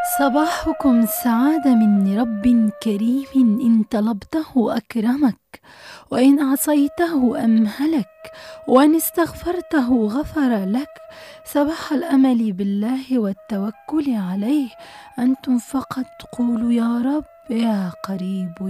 صباحكم سعادة من رب كريم، إن طلبته أكرمك، وإن عصيته أمهلك، وإن استغفرته غفر لك. صباح الأمل بالله والتوكل عليه. أنتم فقط قولوا يا رب يا قريب